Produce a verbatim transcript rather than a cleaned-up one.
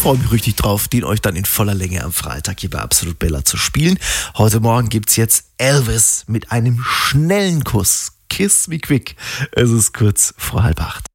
freue mich richtig drauf, den euch dann in voller Länge am Freitag hier bei Absolut Bella zu spielen. Heute Morgen gibt's jetzt Elvis mit einem schnellen Kuss. Kiss me quick. Es ist kurz vor halb acht.